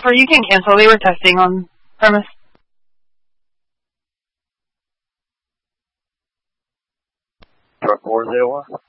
Jasper, you can cancel. They were testing on premise. Truck 401.